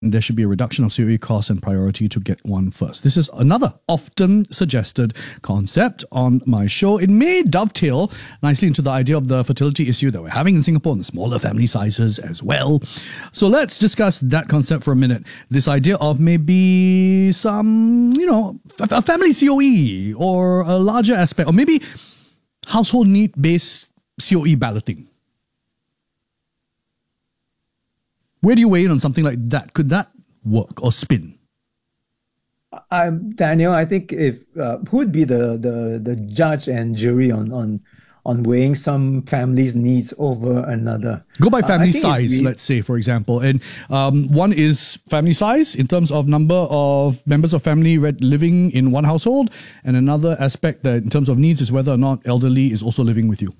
there should be a reduction of COE costs and priority to get one first. This is another often suggested concept on my show. It may dovetail nicely into the idea of the fertility issue that we're having in Singapore and the smaller family sizes as well. So let's discuss that concept for a minute. This idea of maybe some, a family COE or a larger aspect, or maybe household need-based COE balloting. Where do you weigh in on something like that? Could that work or spin? Daniel, I think if who would be the judge and jury on weighing some family's needs over another? Go by family size, let's say, for example. And one is family size in terms of number of members of family living in one household, and another aspect that in terms of needs is whether or not elderly is also living with you.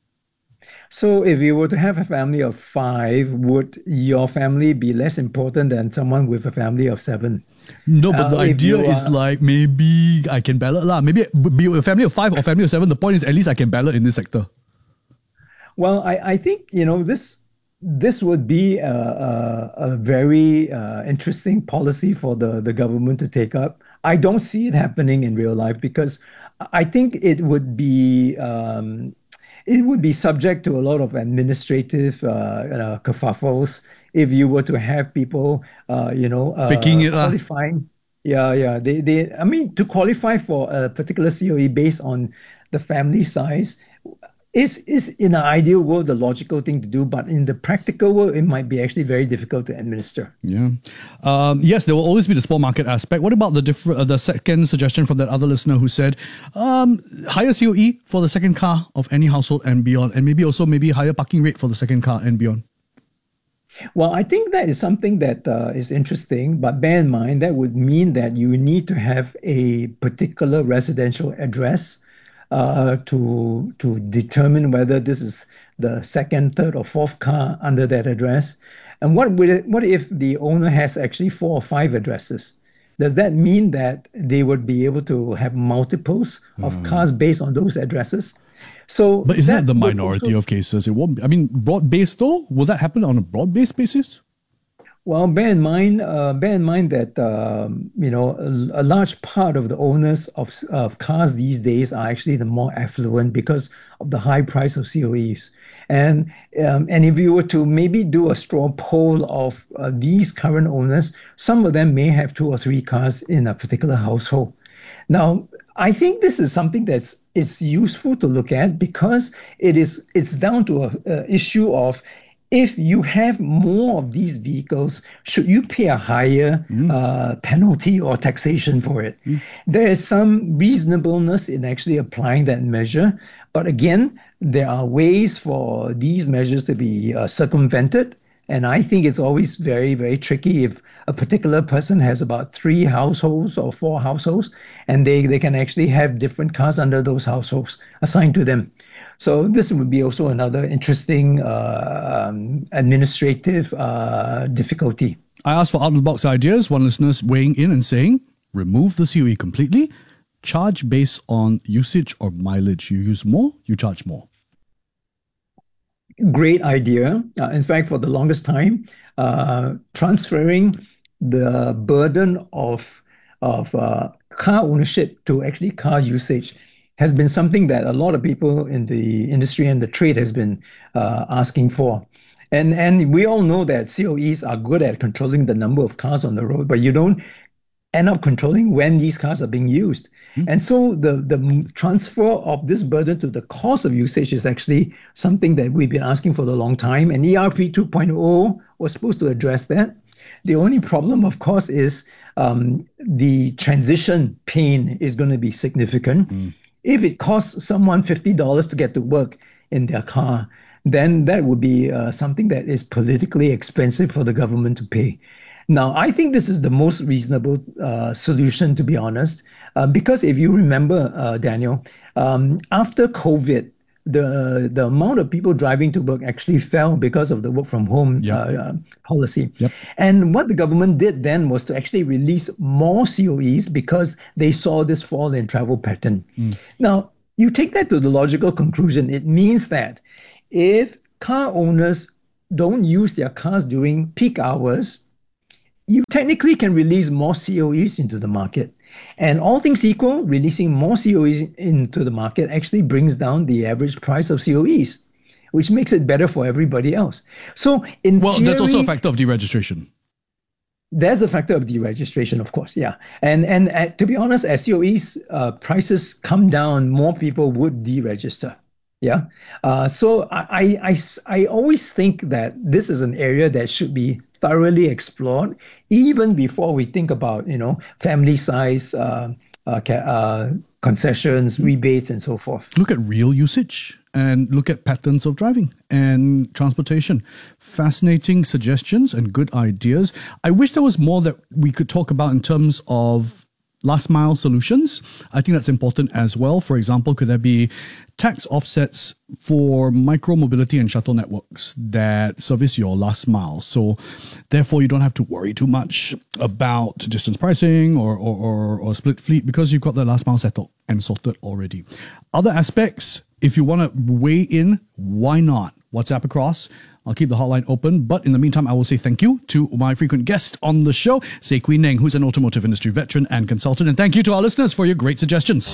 So if you were to have a family of 5, would your family be less important than someone with a family of 7? No, but the idea is like maybe I can ballot lah. Maybe be a family of 5 or family of 7. The point is at least I can ballot in this sector. Well, I think, this would be a very interesting policy for the government to take up. I don't see it happening in real life because I think it would be subject to a lot of administrative kerfuffles if you were to have people, faking it, qualifying. Yeah. To qualify for a particular COE based on the family size is in an ideal world the logical thing to do, but in the practical world, it might be actually very difficult to administer. Yeah. Yes, there will always be the small market aspect. What about the second suggestion from that other listener who said higher COE for the second car of any household and beyond, and maybe higher parking rate for the second car and beyond? Well, I think that is something that is interesting, but bear in mind that would mean that you need to have a particular residential address to determine whether this is the second, third, or fourth car under that address. And what if the owner has actually 4 or 5 addresses? Does that mean that they would be able to have multiples of cars based on those addresses? But isn't that the minority of cases? It won't be. I mean, broad-based though? Will that happen on a broad-based basis? Well, bear in mind that a large part of the owners of cars these days are actually the more affluent because of the high price of COEs. And if you were to maybe do a straw poll of these current owners, some of them may have 2 or 3 cars in a particular household. Now, I think this is something it's useful to look at because it's down to a issue of, if you have more of these vehicles, should you pay a higher penalty or taxation for it? There is some reasonableness in actually applying that measure. But again, there are ways for these measures to be circumvented. And I think it's always very, very tricky if a particular person has about 3 households or 4 households, and they can actually have different cars under those households assigned to them. So this would be also another interesting administrative difficulty. I asked for out-of-the-box ideas. One listener's weighing in and saying, remove the COE completely, charge based on usage or mileage. You use more, you charge more. Great idea. In fact, for the longest time, transferring the burden of car ownership to actually car usage has been something that a lot of people in the industry and the trade has been asking for. And we all know that COEs are good at controlling the number of cars on the road, but you don't end up controlling when these cars are being used. And so the transfer of this burden to the cost of usage is actually something that we've been asking for a long time. And ERP 2.0 was supposed to address that. The only problem, of course, is the transition pain is going to be significant. If it costs someone $50 to get to work in their car, then that would be something that is politically expensive for the government to pay. Now, I think this is the most reasonable solution, to be honest, because if you remember, Daniel, after COVID, the amount of people driving to work actually fell because of the work from home policy. And what the government did then was to actually release more COEs because they saw this fall in travel pattern. Now, you take that to the logical conclusion. It means that if car owners don't use their cars during peak hours, you technically can release more COEs into the market. And all things equal, releasing more COEs into the market actually brings down the average price of COEs, which makes it better for everybody else. So in Well, theory, there's also a factor of deregistration. there's a factor of deregistration, of course, yeah. And to be honest, as COEs prices come down, more people would deregister. Yeah. So I always think that this is an area that should be thoroughly explored, even before we think about, family size, concessions, rebates, and so forth. Look at real usage and look at patterns of driving and transportation. Fascinating suggestions and good ideas. I wish there was more that we could talk about in terms of last mile solutions. I think that's important as well. For example, could there be tax offsets for micro mobility and shuttle networks that service your last mile? So therefore, you don't have to worry too much about distance pricing or split fleet because you've got the last mile settled and sorted already. Other aspects, if you want to weigh in, why not? WhatsApp across. I'll keep the hotline open. But in the meantime, I will say thank you to my frequent guest on the show, Say Kui Neng, who's an automotive industry veteran and consultant. And thank you to our listeners for your great suggestions.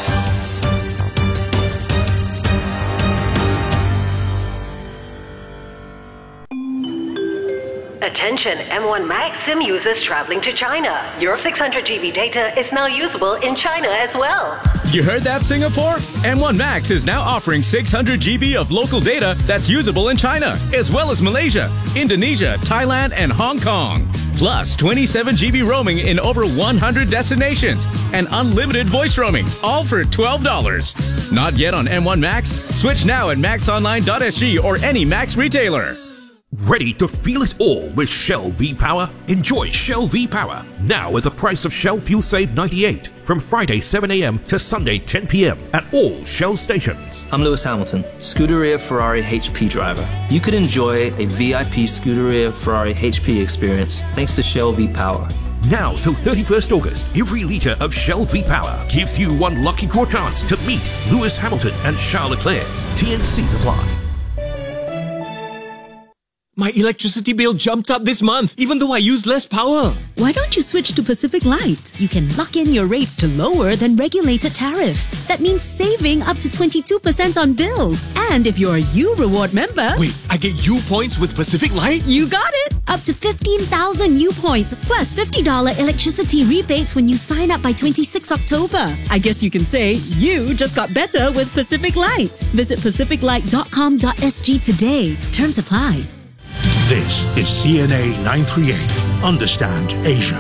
Attention M1 Max SIM users traveling to China. Your 600 GB data is now usable in China as well. You heard that, Singapore? M1 Max is now offering 600 GB of local data that's usable in China, as well as Malaysia, Indonesia, Thailand, and Hong Kong. Plus 27 GB roaming in over 100 destinations and unlimited voice roaming, all for $12. Not yet on M1 Max? Switch now at maxonline.sg or any Max retailer. Ready to feel it all with Shell V-Power? Enjoy Shell V-Power now with the price of Shell Fuel Save 98 from Friday 7 a.m. to Sunday 10 p.m. at all Shell stations. I'm Lewis Hamilton, Scuderia Ferrari HP driver. You could enjoy a VIP Scuderia Ferrari HP experience thanks to Shell V-Power. Now till 31st August, every litre of Shell V-Power gives you one lucky draw chance to meet Lewis Hamilton and Charles Leclerc. TNCs apply. My electricity bill jumped up this month, even though I use less power. Why don't you switch to Pacific Light? You can lock in your rates to lower than regulated tariff. That means saving up to 22% on bills. And if you're a U Reward member... Wait, I get U points with Pacific Light? You got it! Up to 15,000 U points, plus $50 electricity rebates when you sign up by 26 October. I guess you can say you just got better with Pacific Light. Visit pacificlight.com.sg today. Terms apply. This is CNA 938. Understand Asia.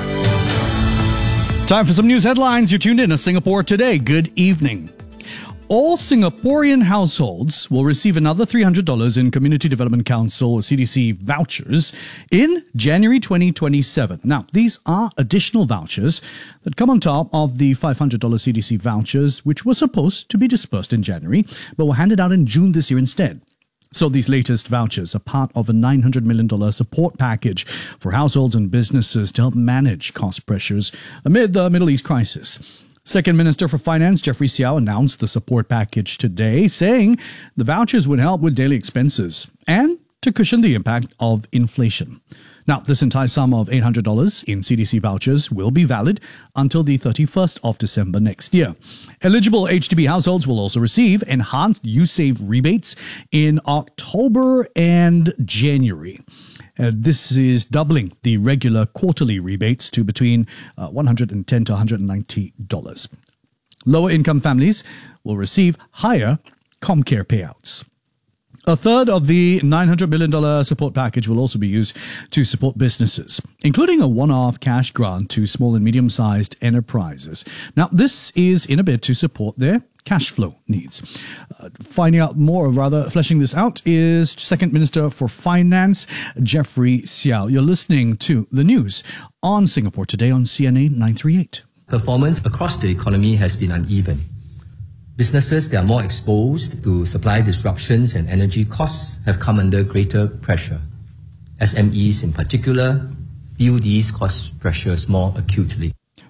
Time for some news headlines. You're tuned in to Singapore Today. Good evening. All Singaporean households will receive another $300 in Community Development Council CDC vouchers in January 2027. Now, these are additional vouchers that come on top of the $500 CDC vouchers, which were supposed to be dispersed in January, but were handed out in June this year instead. So these latest vouchers are part of a $900 million support package for households and businesses to help manage cost pressures amid the Middle East crisis. Second Minister for Finance, Jeffrey Xiao, announced the support package today, saying the vouchers would help with daily expenses and to cushion the impact of inflation. Now, this entire sum of $800 in CDC vouchers will be valid until the 31st of December next year. Eligible HDB households will also receive enhanced USave rebates in October and January. This is doubling the regular quarterly rebates to between $110 to $190. Lower income families will receive higher ComCare payouts. A third of the $900 million support package will also be used to support businesses, including a one-off cash grant to small and medium-sized enterprises. Now, this is in a bid to support their cash flow needs. Finding out more, or rather fleshing this out, is Second Minister for Finance, Jeffrey Xiao. You're listening to the news on Singapore Today on CNA 938. Performance across the economy has been uneven. Businesses that are more exposed to supply disruptions and energy costs have come under greater pressure. SMEs in particular feel these cost pressures more acutely.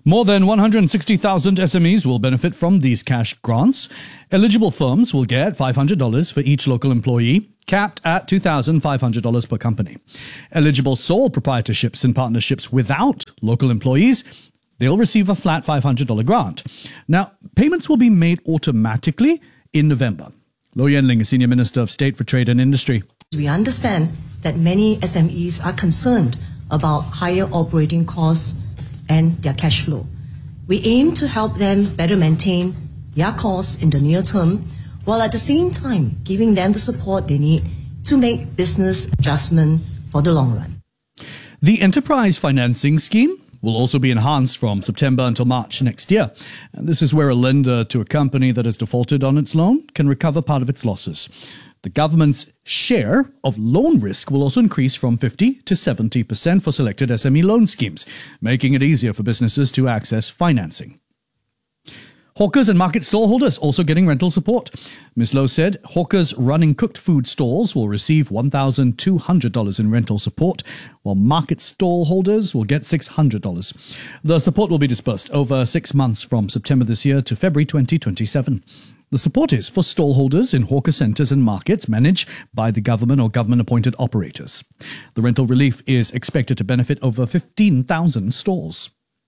More than 160,000 SMEs will benefit from these cash grants. Eligible firms will get $500 for each local employee, capped at $2,500 per company. Eligible sole proprietorships and partnerships without local employees, they'll receive a flat $500 grant. Now, payments will be made automatically in November. Loh Yen Ling is Senior Minister of State for Trade and Industry. We understand that many SMEs are concerned about higher operating costs and their cash flow. We aim to help them better maintain their costs in the near term, while at the same time giving them the support they need to make business adjustment for the long run. The Enterprise Financing Scheme will also be enhanced from September until March next year. And this is where a lender to a company that has defaulted on its loan can recover part of its losses. The government's share of loan risk will also increase from 50 to 70% for selected SME loan schemes, making it easier for businesses to access financing. Hawkers and market stallholders also getting rental support. Ms. Loh said hawkers running cooked food stalls will receive $1,200 in rental support, while market stallholders will get $600. The support will be dispersed over 6 months from September this year to February 2027. The support is for stallholders in hawker centres and markets managed by the government or government-appointed operators. The rental relief is expected to benefit over 15,000 stalls.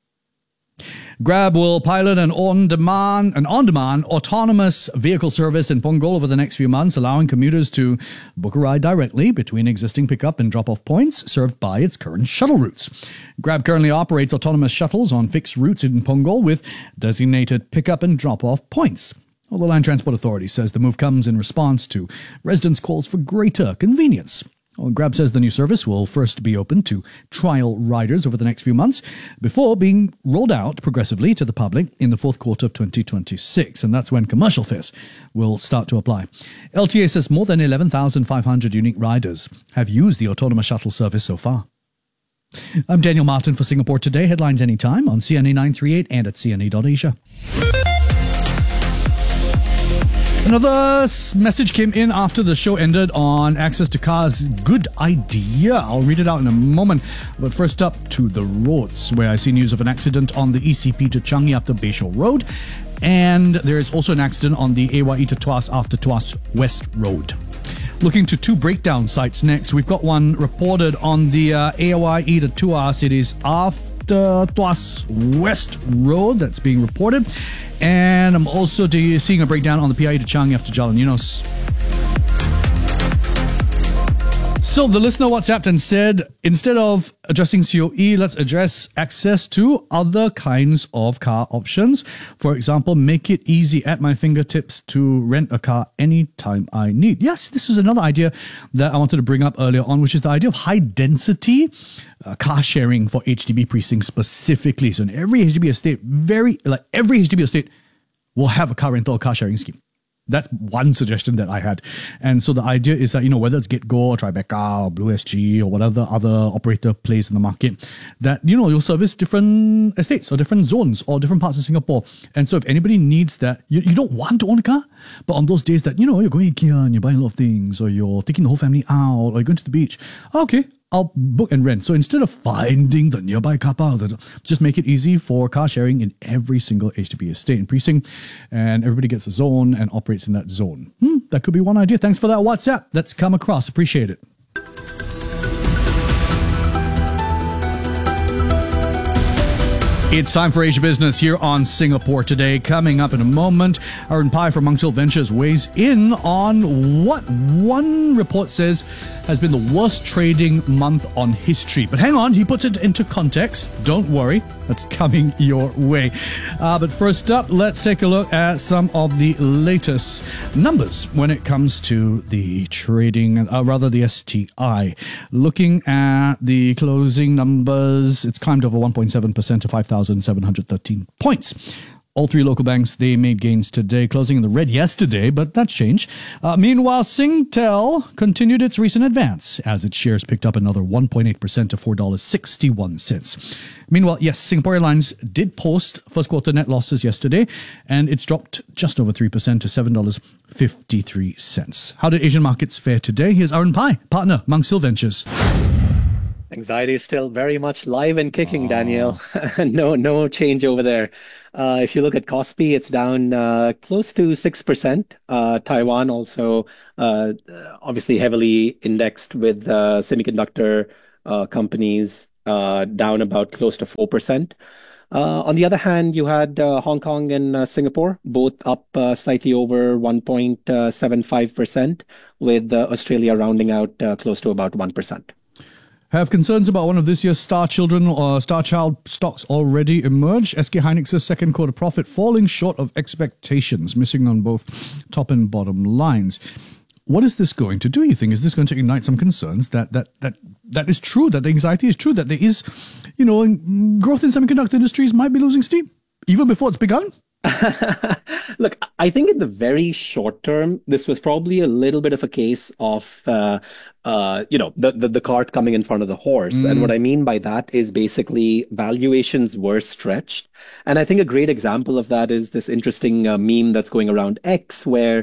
Grab will pilot an on-demand autonomous vehicle service in Punggol over the next few months, allowing commuters to book a ride directly between existing pickup and drop-off points served by its current shuttle routes. Grab currently operates autonomous shuttles on fixed routes in Punggol with designated pickup and drop-off points. Well, the Land Transport Authority says the move comes in response to residents' calls for greater convenience. Well, Grab says the new service will first be open to trial riders over the next few months before being rolled out progressively to the public in the fourth quarter of 2026, and that's when commercial fares will start to apply. LTA says more than 11,500 unique riders have used the autonomous shuttle service so far. I'm Daniel Martin for Singapore Today. Headlines anytime on CNA 938 and at cna.asia. Another message came in after the show ended on access to cars. Good idea. I'll read it out in a moment. But first up to the roads, where I see news of an accident on the ECP to Changi after Bayshore Road. And there is also an accident on the AYE to Tuas after Tuas West Road. Looking to two breakdown sites next. We've got one reported on the AYE to Tuas. It is after Tuas West Road that's being reported. And I'm also seeing a breakdown on the PIE to Changi after Jalan Yunos. So the listener WhatsApped and said, instead of addressing COE, let's address access to other kinds of car options. For example, make it easy at my fingertips to rent a car anytime I need. Yes, this is another idea that I wanted to bring up earlier on, which is the idea of high density car sharing for HDB precincts specifically. So in every HDB estate, every HDB estate will have a car rental or car sharing scheme. That's one suggestion that I had. And so the idea is that, whether it's GetGo or Tribeca or Blue SG or whatever other operator plays in the market, that, you'll service different estates or different zones or different parts of Singapore. And so if anybody needs that, you don't want to own a car, but on those days that, you're going to IKEA and you're buying a lot of things, or you're taking the whole family out, or you're going to the beach, okay, I'll book and rent. So instead of finding the nearby car park, just make it easy for car sharing in every single HDB estate and precinct, and everybody gets a zone and operates in that zone. That could be one idea. Thanks for that WhatsApp. That's come across. Appreciate it. It's time for Asia Business here on Singapore Today. Coming up in a moment, Aaron Pai from Monk Till Ventures weighs in on what one report says has been the worst trading month on history. But hang on, he puts it into context. Don't worry, that's coming your way. But first up, let's take a look at some of the latest numbers when it comes to the trading, the STI. Looking at the closing numbers, it's climbed over 1.7% to 5,713 points. All three local banks, they made gains today, closing in the red yesterday, but that's changed. Meanwhile, Singtel continued its recent advance as its shares picked up another 1.8% to $4.61. Meanwhile, yes, Singapore Airlines did post first quarter net losses yesterday, and it's dropped just over 3% to $7.53. How did Asian markets fare today? Here's Aaron Pai, partner, Monk Till Ventures. Anxiety is still very much live and kicking, Daniel. No change over there. If you look at Kospi, it's down close to 6%. Taiwan also obviously heavily indexed with semiconductor companies, down about close to 4%. On the other hand, you had Hong Kong and Singapore both up slightly over 1.75%, with Australia rounding out close to about 1%. Have concerns about one of this year's star child stocks already emerged? SK Hynix's second quarter profit falling short of expectations, missing on both top and bottom lines. What is this going to do, you think? Is this going to ignite some concerns that is true, that the anxiety is true, that there is, growth in semiconductor industries might be losing steam, even before it's begun? Look, I think in the very short term, this was probably a little bit of a case of, the cart coming in front of the horse. And what I mean by that is basically valuations were stretched. And I think a great example of that is this interesting meme that's going around X, where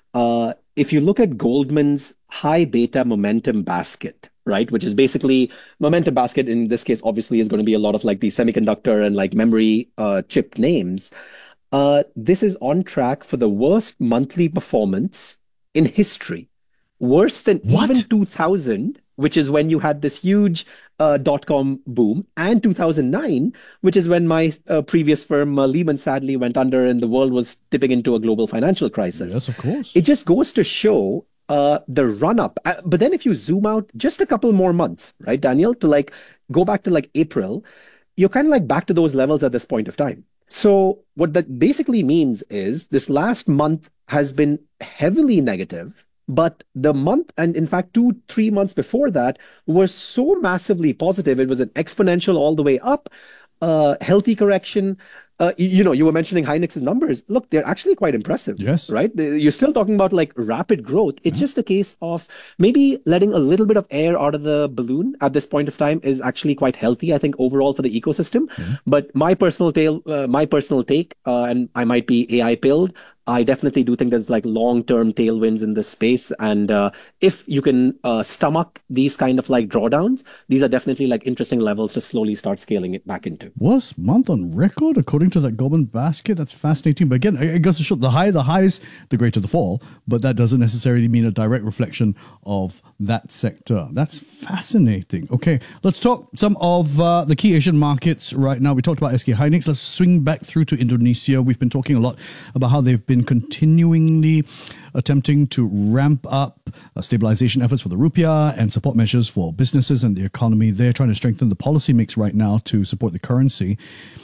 if you look at Goldman's high beta momentum basket, right, which is basically momentum basket in this case, obviously is going to be a lot of like the semiconductor and like memory chip names. This is on track for the worst monthly performance in history, worse than even 2000, which is when you had this huge dot-com boom, and 2009, which is when my previous firm, Lehman, sadly went under and the world was tipping into a global financial crisis. Yes, of course. It just goes to show the run-up. But then if you zoom out just a couple more months, right, Daniel, to like go back to like April, you're kind of like back to those levels at this point of time. So what that basically means is this last month has been heavily negative, but the month, and in fact 2-3 months before that, were so massively positive. It was an exponential all the way up, healthy correction. You were mentioning Hynix's numbers. Look, they're actually quite impressive. Yes. Right? You're still talking about like rapid growth. It's just a case of maybe letting a little bit of air out of the balloon at this point of time is actually quite healthy, I think, overall for the ecosystem. But my personal take, and I might be AI pilled, I definitely do think there's like long-term tailwinds in this space. And if you can stomach these kind of like drawdowns, these are definitely like interesting levels to slowly start scaling it back into. Worst month on record, according to that Goldman basket. That's fascinating. But again, it goes to show the higher the highs, the greater the fall. But that doesn't necessarily mean a direct reflection of that sector. That's fascinating. Okay, let's talk some of the key Asian markets right now. We talked about SK Hynix. Let's swing back through to Indonesia. We've been talking a lot about how they've been continuingly attempting to ramp up stabilization efforts for the rupiah and support measures for businesses and the economy. They're trying to strengthen the policy mix right now to support the currency.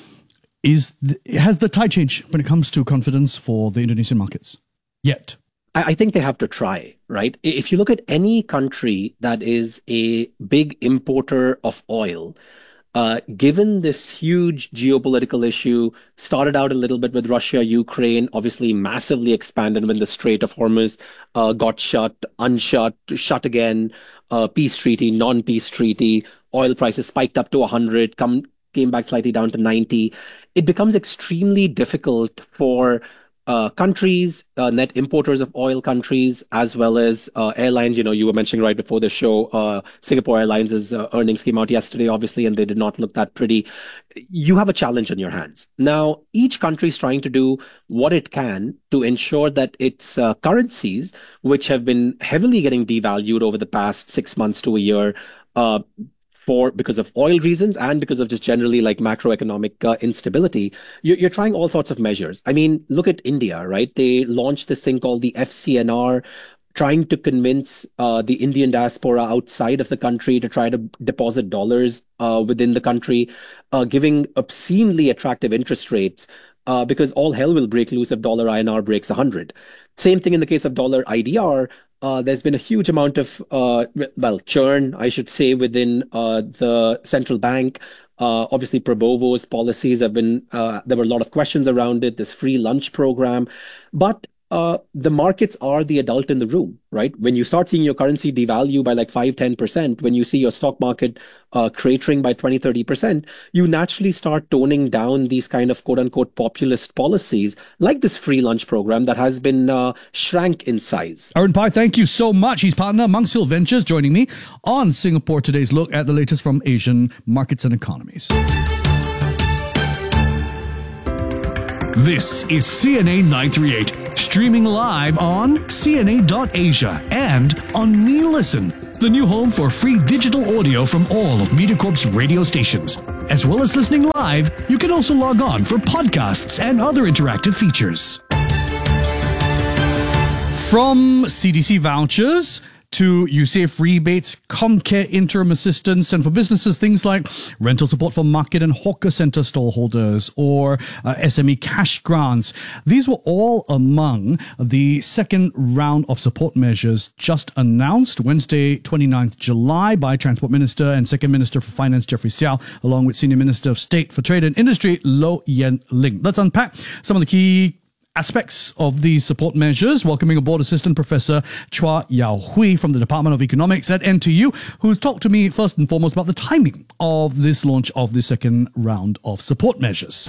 Has the tide changed when it comes to confidence for the Indonesian markets yet? I think they have to try, right? If you look at any country that is a big importer of oil, given this huge geopolitical issue, started out a little bit with Russia, Ukraine, obviously massively expanded when the Strait of Hormuz got shut, unshut, shut again, peace treaty, non-peace treaty, oil prices spiked up to 100, came back slightly down to 90. It becomes extremely difficult for countries, net importers of oil countries, as well as airlines. You were mentioning right before the show, Singapore Airlines' earnings came out yesterday, obviously, and they did not look that pretty. You have a challenge on your hands. Now, each country is trying to do what it can to ensure that its currencies, which have been heavily getting devalued over the past 6 months to a year, because of oil reasons and because of just generally like macroeconomic instability, you're trying all sorts of measures. I mean, look at India, right? They launched this thing called the FCNR, trying to convince the Indian diaspora outside of the country to try to deposit dollars within the country, giving obscenely attractive interest rates. Because all hell will break loose if dollar INR breaks 100. Same thing in the case of dollar IDR. There's been a huge amount of, churn, I should say, within the central bank. Obviously, Prabowo's policies have been, there were a lot of questions around it, this free lunch program. But the markets are the adult in the room, right? When you start seeing your currency devalue by like 5-10%, when you see your stock market cratering by 20-30%, you naturally start toning down these kind of quote unquote populist policies like this free lunch program that has been shrank in size. Arun Pai, thank you so much. He's partner Monks Hill Ventures, joining me on Singapore Today's look at the latest from Asian markets and economies. This is CNA 938, streaming live on CNA.Asia and on MeListen, the new home for free digital audio from all of MediaCorp's radio stations. As well as listening live, you can also log on for podcasts and other interactive features. From CDC vouchers to USAVE rebates, Comcare interim assistance, and for businesses, things like rental support for market and hawker center stallholders or SME cash grants. These were all among the second round of support measures just announced Wednesday, 29th July by Transport Minister and Second Minister for Finance, Jeffrey Seow, along with Senior Minister of State for Trade and Industry, Low Yen Ling. Let's unpack some of the key aspects of these support measures, welcoming aboard Assistant Professor Chua Yao Hui from the Department of Economics at NTU, who's talked to me first and foremost about the timing of this launch of the second round of support measures.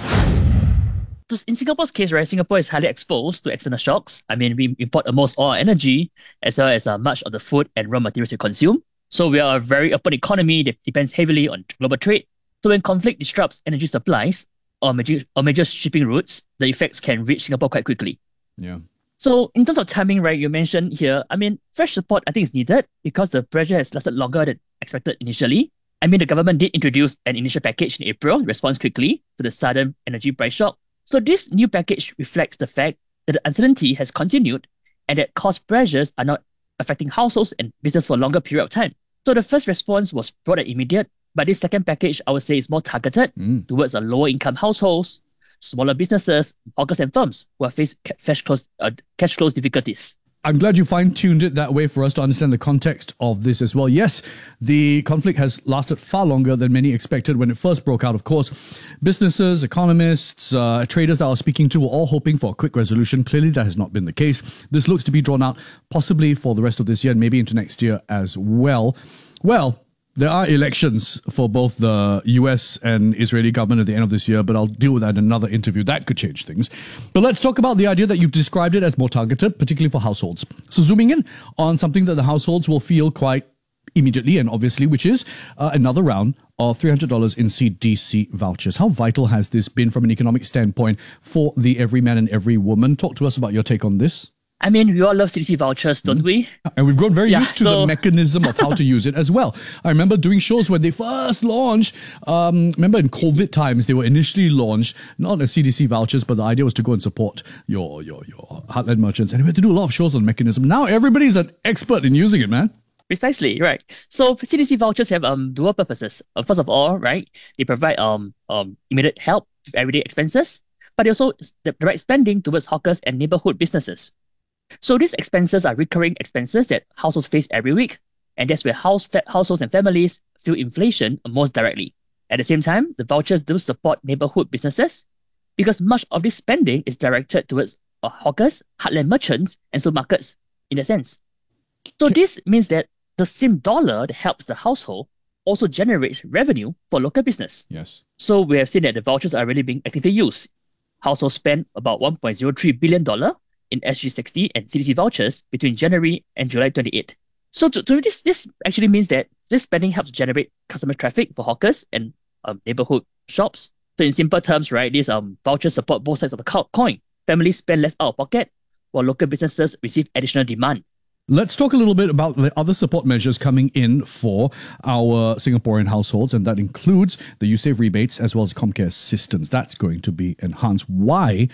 So in Singapore's case, right, Singapore is highly exposed to external shocks. I mean, we import almost all our energy as well as much of the food and raw materials we consume. So we are a very open economy that depends heavily on global trade. So when conflict disrupts energy supplies, or major shipping routes, the effects can reach Singapore quite quickly. Yeah. So in terms of timing, right, you mentioned here, I mean, fresh support I think is needed because the pressure has lasted longer than expected initially. I mean, the government did introduce an initial package in April, response quickly to the sudden energy price shock. So this new package reflects the fact that the uncertainty has continued and that cost pressures are not affecting households and business for a longer period of time. So the first response was broad and immediate, but this second package, I would say, is more targeted towards the lower income households, smaller businesses, hawkers and firms who have faced cash flow difficulties. I'm glad you fine-tuned it that way for us to understand the context of this as well. Yes, the conflict has lasted far longer than many expected when it first broke out, of course. Businesses, economists, traders that I was speaking to were all hoping for a quick resolution. Clearly, that has not been the case. This looks to be drawn out possibly for the rest of this year and maybe into next year as well. Well, there are elections for both the US and Israeli government at the end of this year, but I'll deal with that in another interview. That could change things. But let's talk about the idea that you've described it as more targeted, particularly for households. So zooming in on something that the households will feel quite immediately and obviously, which is another round of $300 in CDC vouchers. How vital has this been from an economic standpoint for the every man and every woman? Talk to us about your take on this. I mean, we all love CDC vouchers, don't we? And we've grown very used to the mechanism of how to use it as well. I remember doing shows when they first launched. Remember in COVID times, they were initially launched, not as CDC vouchers, but the idea was to go and support your heartland merchants. And we had to do a lot of shows on the mechanism. Now everybody's an expert in using it, man. Precisely, right. So CDC vouchers have dual purposes. First of all, right, they provide immediate help with everyday expenses, but they also direct spending towards hawkers and neighborhood businesses. So these expenses are recurring expenses that households face every week, and that's where households and families feel inflation most directly. At the same time, the vouchers do support neighborhood businesses because much of this spending is directed towards hawkers, heartland merchants, and supermarkets in a sense. So this means that the same dollar that helps the household also generates revenue for local business. Yes. So we have seen that the vouchers are really being actively used. Households spend about $1.03 billion in SG60 and CDC vouchers between January and July 28. So this actually means that this spending helps generate customer traffic for hawkers and neighborhood shops. So in simple terms, right, these vouchers support both sides of the coin. Families spend less out of pocket, while local businesses receive additional demand. Let's talk a little bit about the other support measures coming in for our Singaporean households, and that includes the USAVE rebates as well as Comcare assistance. That's going to be enhanced. Why?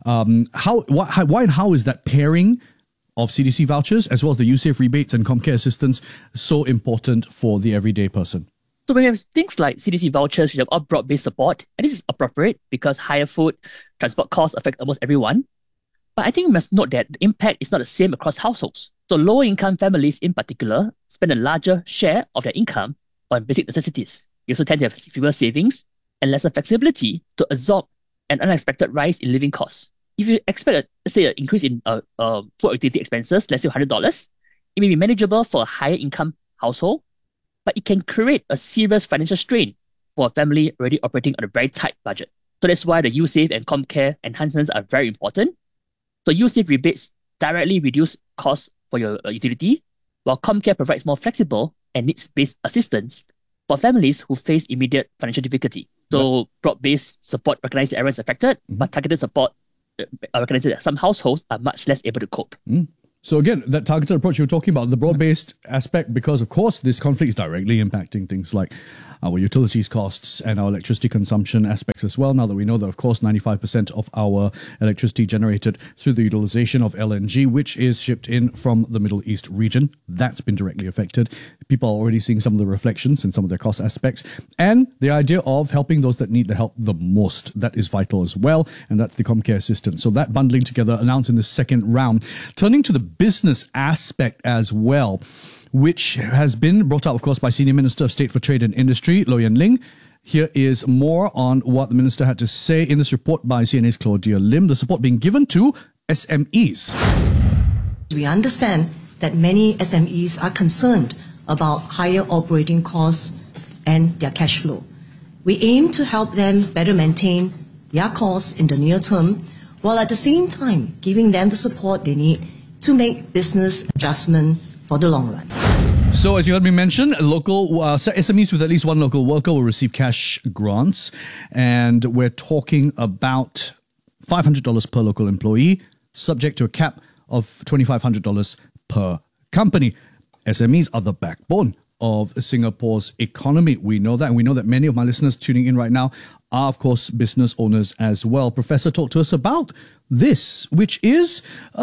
Why and how is that pairing of CDC vouchers as well as the USAVE rebates and Comcare assistance so important for the everyday person? So when we have things like CDC vouchers, which have all broad-based support, and this is appropriate because higher food, transport costs affect almost everyone. But I think we must note that the impact is not the same across households. So low-income families in particular spend a larger share of their income on basic necessities. They also tend to have fewer savings and lesser flexibility to absorb an unexpected rise in living costs. if you expect, let's say, an increase in food utility expenses, let's say $100, it may be manageable for a higher income household, but it can create a serious financial strain for a family already operating on a very tight budget. So that's why the USave and ComCare enhancements are very important. So USave rebates directly reduce costs for your utility, while ComCare provides more flexible and needs-based assistance for families who face immediate financial difficulty. So broad-based support recognizes everyone's affected, but targeted support recognizes that some households are much less able to cope. So again, that targeted approach you were talking about, the broad-based aspect, because of course this conflict is directly impacting things like our utilities costs and our electricity consumption aspects as well. Now that we know that, of course, 95% of our electricity generated through the utilization of LNG, which is shipped in from the Middle East region, that's been directly affected. People are already seeing some of the reflections in some of their cost aspects. And the idea of helping those that need the help the most, that is vital as well. And that's the ComCare assistance. So that bundling together announced in the second round. Turning to the business aspect as well, which has been brought up, of course, by Senior Minister of State for Trade and Industry, Low Yen Ling. Here is more on what the minister had to say in this report by CNA's Claudia Lim, the support being given to SMEs. We understand that many SMEs are concerned about higher operating costs and their cash flow. We aim to help them better maintain their costs in the near term, while at the same time giving them the support they need to make business adjustment for the long run. So, as you heard me mention, local SMEs with at least one local worker will receive cash grants, and we're talking about $500 per local employee, subject to a cap of $2,500 per company. SMEs are the backbone of Singapore's economy. We know that, and we know that many of my listeners tuning in right now are, of course, business owners as well. Professor talked to us about this, which is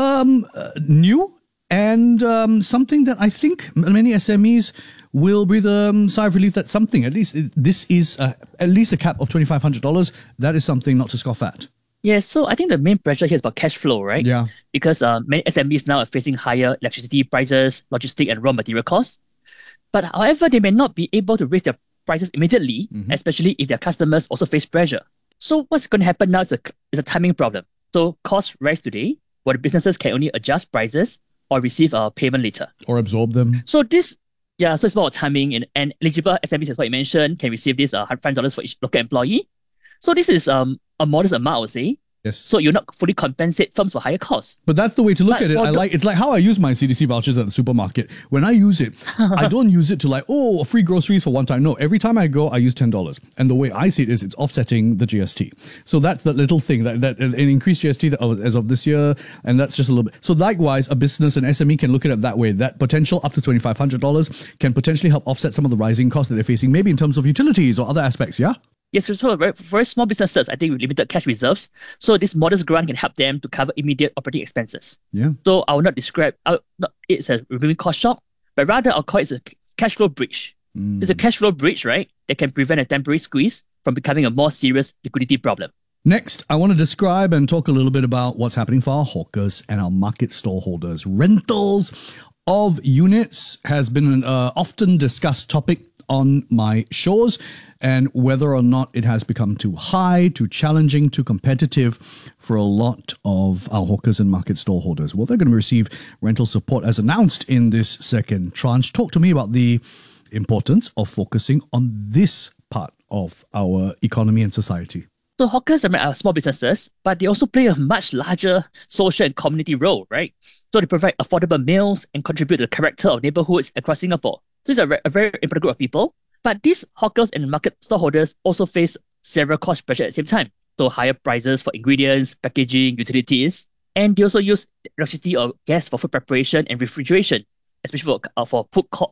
new and something that I think many SMEs will breathe a sigh of relief that something, at least this is at least a cap of $2,500. That is something not to scoff at. Yeah, so I think the main pressure here is about cash flow, right? Yeah. Because many SMEs now are facing higher electricity prices, logistic and raw material costs. But however, they may not be able to raise their prices immediately, especially if their customers also face pressure. So what's going to happen now is a timing problem. So costs rise today, while the businesses can only adjust prices or receive a payment later. Or absorb them. So so it's about timing, and eligible SMEs, as what you mentioned, can receive this $100 for each local employee. So this is a modest amount, I would say. Yes. So you're not fully compensate firms for higher costs. But that's the way to look at it. It's like how I use my CDC vouchers at the supermarket. When I use it, I don't use it to free groceries for one time. No, every time I go, I use $10. And the way I see it is it's offsetting the GST. So that's the little thing that an increased GST as of this year, and that's just a little bit. So likewise, a business and SME can look at it that way. That potential up to $2,500 can potentially help offset some of the rising costs that they're facing, maybe in terms of utilities or other aspects, yeah? Yes, so very small businesses, I think, with limited cash reserves. So this modest grant can help them to cover immediate operating expenses. Yeah. So I will not describe it's a removing cost shock, but rather I'll call it a cash flow bridge. It's a cash flow bridge, right, that can prevent a temporary squeeze from becoming a more serious liquidity problem. Next, I want to describe and talk a little bit about what's happening for our hawkers and our market stallholders. Rentals of units has been an often discussed topic on my shows, and whether or not it has become too high, too challenging, too competitive for a lot of our hawkers and market stallholders. Well, they're going to receive rental support as announced in this second tranche. Talk to me about the importance of focusing on this part of our economy and society. So hawkers are small businesses, but they also play a much larger social and community role, right? So they provide affordable meals and contribute to the character of neighborhoods across Singapore. So it's a very important group of people. But these hawkers and market stallholders also face several cost pressures at the same time. So higher prices for ingredients, packaging, utilities, and they also use electricity or gas for food preparation and refrigeration, especially for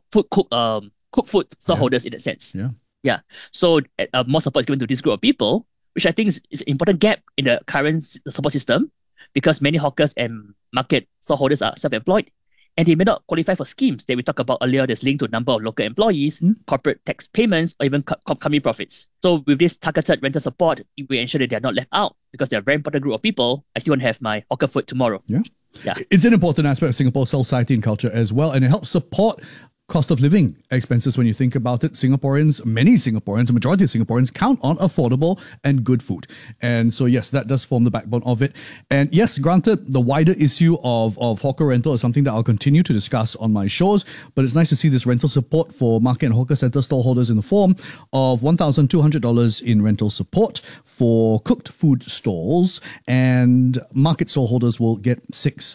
cooked food stallholders in that sense. Yeah. So more support is given to this group of people, which I think is an important gap in the current support system, because many hawkers and market stallholders are self-employed, and they may not qualify for schemes that we talked about earlier that's linked to a number of local employees, corporate tax payments, or even company profits. So with this targeted rental support, we ensure that they are not left out, because they're a very important group of people. I still want to have my hawker food tomorrow. Yeah. It's an important aspect of Singapore's society and culture as well, and it helps support cost of living expenses when you think about it. Many Singaporeans, a majority of Singaporeans count on affordable and good food. And so, yes, that does form the backbone of it. And yes, granted, the wider issue of hawker rental is something that I'll continue to discuss on my shows, but it's nice to see this rental support for market and hawker centre stallholders in the form of $1,200 in rental support for cooked food stalls, and market stallholders will get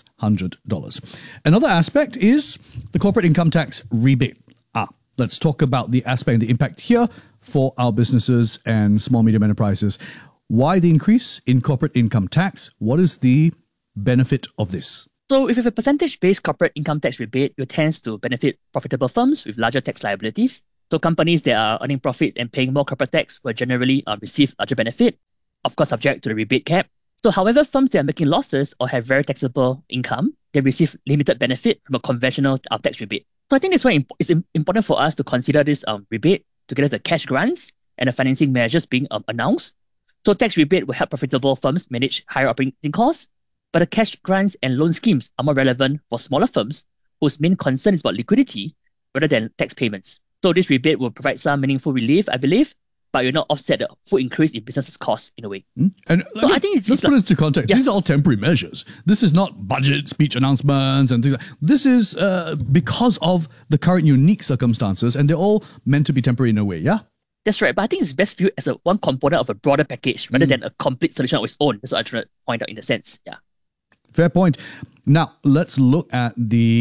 $600. Another aspect is the corporate income tax rebate. Let's talk about the aspect and the impact here for our businesses and small medium enterprises. Why the increase in corporate income tax? What is the benefit of this? So if you have a percentage-based corporate income tax rebate, it tends to benefit profitable firms with larger tax liabilities. So companies that are earning profit and paying more corporate tax will generally receive larger benefit, of course subject to the rebate cap. So however, firms that are making losses or have very taxable income, they receive limited benefit from a conventional tax rebate. So I think that's why it's important for us to consider this rebate together with the cash grants and the financing measures being announced. So tax rebate will help profitable firms manage higher operating costs, but the cash grants and loan schemes are more relevant for smaller firms whose main concern is about liquidity rather than tax payments. So this rebate will provide some meaningful relief, I believe, but will not offset the full increase in business costs in a way. And so I think let's put it into context. Yes. These are all temporary measures. This is not budget speech announcements and things like that. This is because of the current unique circumstances, and they're all meant to be temporary in a way, yeah? That's right, but I think it's best viewed as one component of a broader package rather than a complete solution of its own. That's what I'm trying to point out in a sense, yeah. Fair point. Now, let's look at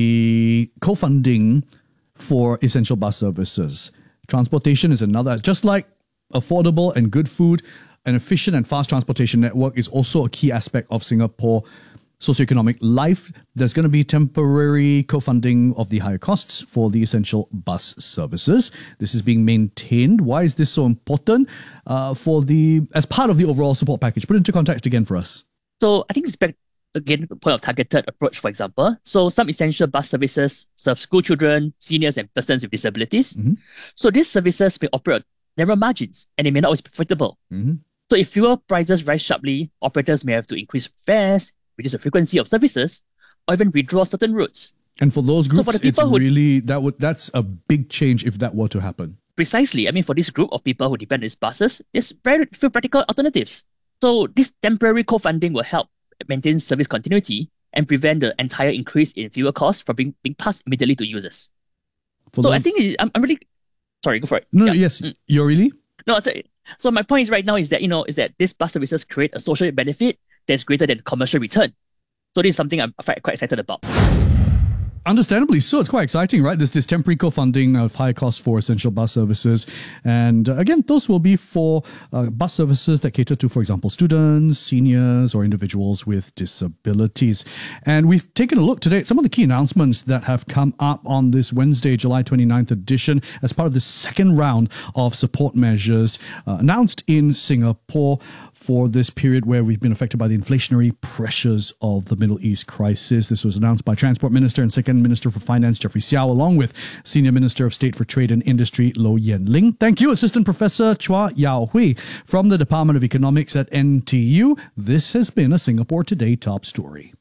the co-funding for essential bus services. Transportation is another, just like affordable and good food, an efficient and fast transportation network is also a key aspect of Singapore socioeconomic life. There's going to be temporary co-funding of the higher costs for the essential bus services. This is being maintained. Why is this so important as part of the overall support package? Put it into context again for us. So I think it's back again the point of targeted approach, for example. So some essential bus services serve school children, seniors, and persons with disabilities. So these services may operate narrow margins, and they may not always be profitable. So if fuel prices rise sharply, operators may have to increase fares, reduce the frequency of services, or even withdraw certain routes. And for those groups, that's a big change if that were to happen. Precisely. I mean, for this group of people who depend on these buses, there's very few practical alternatives. So this temporary co-funding will help maintain service continuity and prevent the entire increase in fuel costs from being passed immediately to users. I think I'm really... Sorry, go for it. Yes. You're really? No, so my point is right now is that these bus services create a social benefit that's greater than commercial return. So this is something I'm quite excited about. Understandably so. It's quite exciting, right? There's this temporary co-funding of high costs for essential bus services. And again, those will be for bus services that cater to, for example, students, seniors, or individuals with disabilities. And we've taken a look today at some of the key announcements that have come up on this Wednesday, July 29th edition as part of the second round of support measures announced in Singapore for this period where we've been affected by the inflationary pressures of the Middle East crisis. This was announced by Transport Minister and Second Minister for Finance, Jeffrey Xiao, along with Senior Minister of State for Trade and Industry, Low Yen Ling. Thank you, Assistant Professor Chua Yao Hui from the Department of Economics at NTU. This has been a Singapore Today top story.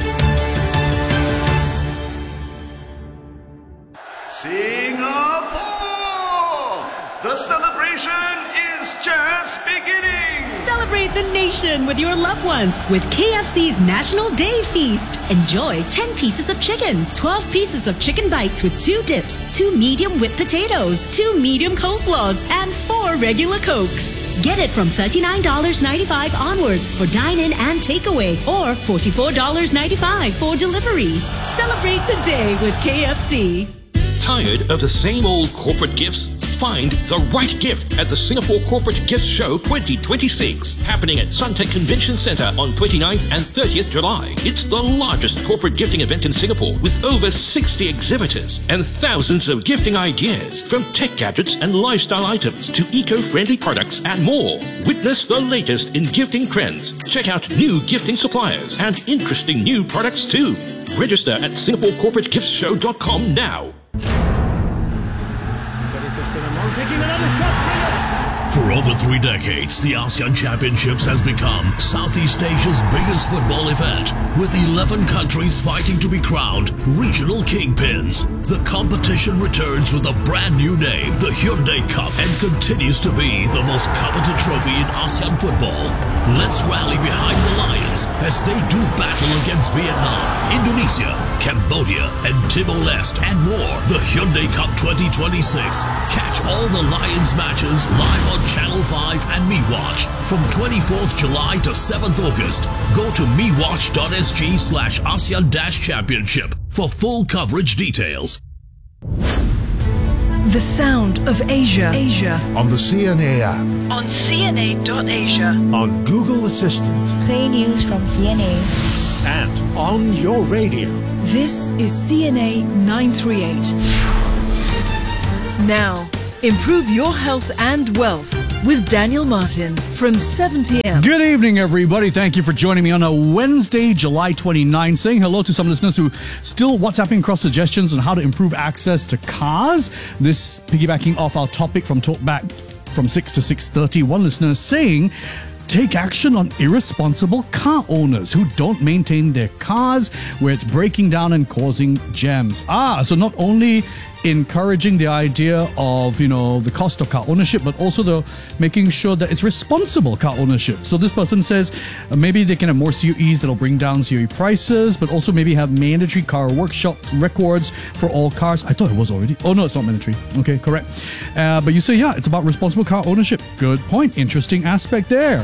Singapore! The celebration is just beginning! Celebrate the nation with your loved ones with KFC's National Day Feast. Enjoy 10 pieces of chicken, 12 pieces of chicken bites with 2 dips, 2 medium whipped potatoes, 2 medium coleslaws, and 4 regular Cokes. Get it from $39.95 onwards for dine-in and takeaway, or $44.95 for delivery. Celebrate today with KFC. Tired of the same old corporate gifts? Find the right gift at the Singapore Corporate Gift Show 2026, happening at Suntec Convention Centre on 29th and 30th July. It's the largest corporate gifting event in Singapore with over 60 exhibitors and thousands of gifting ideas, from tech gadgets and lifestyle items to eco-friendly products and more. Witness the latest in gifting trends. Check out new gifting suppliers and interesting new products too. Register at SingaporeCorporateGiftsShow.com now. Taking another shot. For over 3 decades, the ASEAN Championships has become Southeast Asia's biggest football event, with 11 countries fighting to be crowned regional kingpins. The competition returns with a brand new name, the Hyundai Cup, and continues to be the most coveted trophy in ASEAN football. Let's rally behind the Lions as they do battle against Vietnam, Indonesia, Cambodia, and Timor-Leste, and more. The Hyundai Cup 2026. Catch all the Lions matches live on Channel 5 and MeWatch from 24th July to 7th August. Go to mewatch.sg/ASEAN-Championship for full coverage details. The sound of Asia. On the CNA app. On CNA.Asia. On Google Assistant. Play news from CNA. And on your radio. This is CNA 938. Now, improve your health and wealth with Daniel Martin from 7 p.m. Good evening, everybody. Thank you for joining me on a Wednesday, July 29. Saying hello to some listeners who still WhatsApping across suggestions on how to improve access to cars. This piggybacking off our topic from Talkback from 6 to 6:30. One listener saying, take action on irresponsible car owners who don't maintain their cars, where it's breaking down and causing jams. So not only encouraging the idea of, the cost of car ownership, but also making sure that it's responsible car ownership. So this person says maybe they can have more CUEs that'll bring down CUE prices, but also maybe have mandatory car workshop records for all cars. I thought it was already. Oh no, it's not mandatory. Okay, correct. But you say, it's about responsible car ownership. Good point. Interesting aspect there.